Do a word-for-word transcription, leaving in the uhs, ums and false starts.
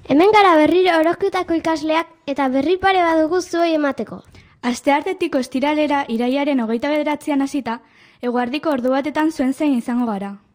Hemen gara berriro horoskotako ikasleak eta berri pare badugu zuei emateko. Asteartetiko ostiralera irailaren hogeita bederatzian hasita, eguerdiko ordu batetan zuen zein izango gara.